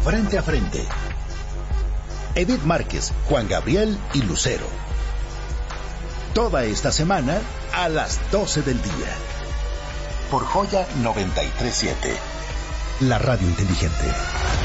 Frente a Frente. Edith Márquez, Juan Gabriel y Lucero. Toda esta semana a las 12 del día. Por Joya 93.7. La radio inteligente.